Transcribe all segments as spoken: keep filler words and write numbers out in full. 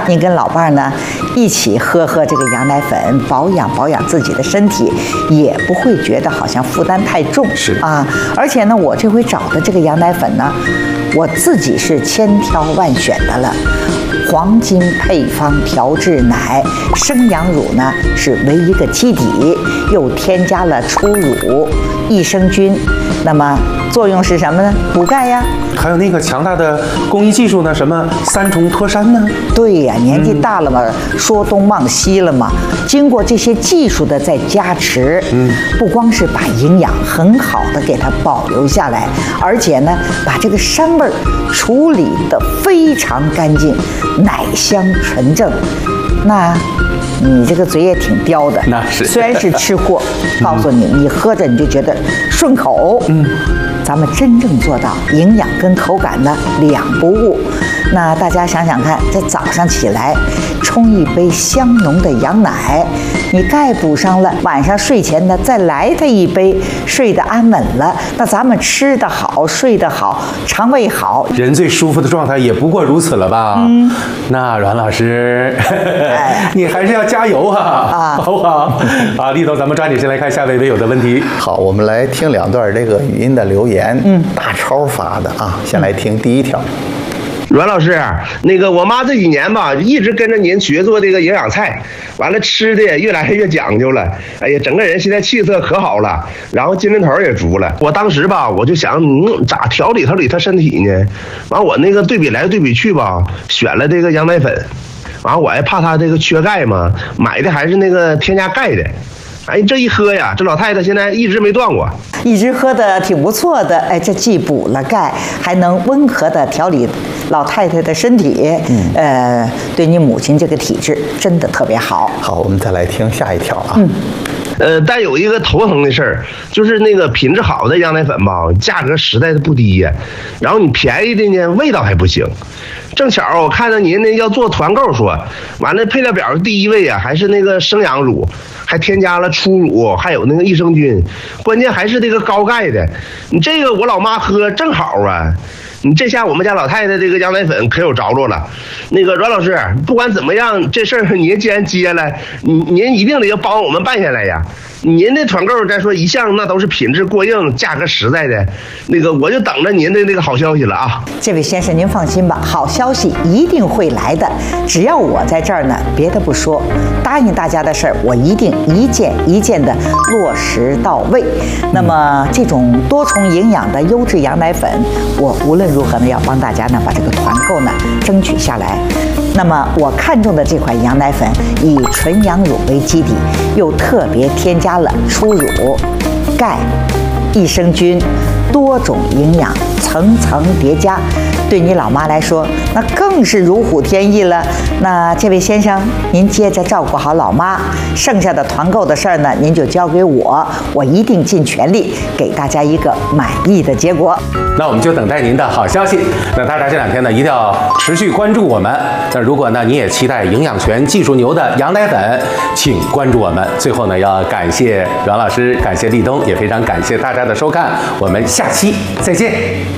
你跟老伴儿呢一起喝喝这个羊奶粉，保养保养自己的身体，也不会觉得好像负担太重。 是啊，而且呢，我这回找的这个羊奶粉呢，我自己是千挑万选的了。黄金配方调制奶，生羊乳呢是为一个基底，又添加了初乳、益生菌，那么作用是什么呢？补钙呀。 还有那个强大的工艺技术呢，什么三重脱山呢？ 对呀，年纪大了嘛，嗯、说东忘西了嘛。经过这些技术的再加持，嗯，不光是把营养很好的给它保留下来，而且呢，把这个膻味儿处理得非常干净，奶香纯正。那你这个嘴也挺刁的， 那是虽然是吃货，告诉你，你喝着你就觉得顺口。嗯，咱们真正做到营养跟口感呢两不误。那大家想想看，这早上起来冲一杯香浓的羊奶，你钙补上了，晚上睡前呢再来它一杯，睡得安稳了，那咱们吃得好，睡得好，肠胃好， 人最舒服的状态也不过如此了吧？嗯，那阮老师，哎、你还是要加油啊，啊好不好？啊，立总，咱们抓紧时间来看下位微友的问题。 好，我们来听两段这个语音的留言。嗯，大超发的啊，先来听第一条。 阮老师，那个我妈这几年吧，一直跟着您学做这个营养菜，完了吃的也越来越讲究了。哎呀，整个人现在气色可好了，然后精神头也足了。我当时吧，我就想，嗯，咋调理调理她身体呢？完我那个对比来对比去吧，选了这个羊奶粉，完我还怕她这个缺钙嘛，买的还是那个添加钙的。哎，这一喝呀，这老太太现在一直没断过， 一直喝的挺不错的。哎，这既补了钙，还能温和的调理老太太的身体。嗯，呃，对你母亲这个体质真的特别好。 好，我们再来听下一条啊。 嗯。呃，但有一个头疼的事儿，就是那个品质好的羊奶粉吧，价格实在是不低呀。然后你便宜的呢，味道还不行。正巧我看到您呢要做团购说，完了配料表第一位啊，还是那个生羊乳，还添加了初乳，还有那个益生菌，关键还是这个高钙的。你这个我老妈喝正好啊。你这下我们家老太太这个羊奶粉可有着落了。那个阮老师，不管怎么样，这事儿您既然接了，您您一定得要帮我们办下来呀。您的团购再说一向那都是品质过硬，价格实在的，那个我就等着您的那个好消息了啊。 这位先生您放心吧，好消息一定会来的。只要我在这儿呢，别的不说，答应大家的事儿我一定一件一件的落实到位。那么这种多重营养的优质羊奶粉，我无论如何呢要帮大家呢把这个团购呢争取下来。那么我看中的这款羊奶粉以纯羊乳为基底，又特别添加了初乳、钙、益生菌，多种营养层层叠加，对你老妈来说那更是如虎添翼了。那这位先生，您接着照顾好老妈，剩下的团购的事儿呢，您就交给我，我一定尽全力给大家一个满意的结果。 那我们就等待您的好消息。那大家这两天呢，一定要持续关注我们。那如果呢，你也期待营养全、技术牛的羊奶粉，请关注我们。最后呢，要感谢阮老师，感谢立冬，也非常感谢大家的收看。我们下期再见。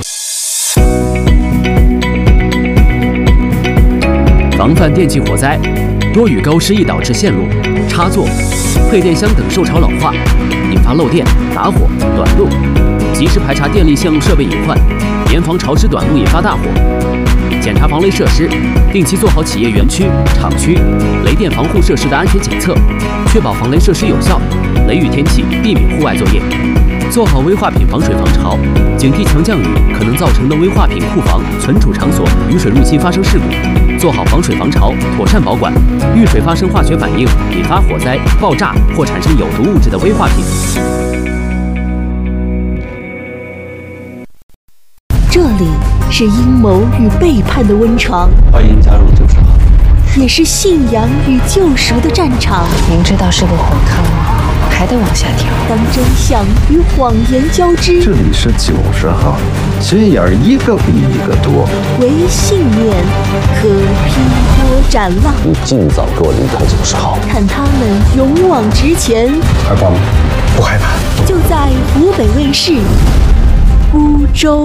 防范电器火灾，多雨高湿易导致线路、插座、配电箱等受潮老化，引发漏电、打火、短路。及时排查电力线路设备隐患，严防潮湿短路引发大火。检查防雷设施，定期做好企业园区、厂区雷电防护设施的安全检测，确保防雷设施有效。雷雨天气避免户外作业，做好危化品防水防潮，警惕强降雨可能造成的危化品库房、存储场所雨水入侵发生事故，做好防水防潮，妥善保管遇水发生化学反应引发火灾、爆炸或产生有毒物质的危化品。 这里是阴谋与背叛的温床， 欢迎加入九十号， 也是信仰与救赎的战场。 明知道是个火坑，还得往下跳。 当真相与谎言交织， 这里是九十号，心眼儿一个比一个多。 唯信念可劈波斩浪。 你尽早给我离开九十号， 看他们勇往直前。 害怕吗？不害怕。 就在湖北卫视《孤舟》。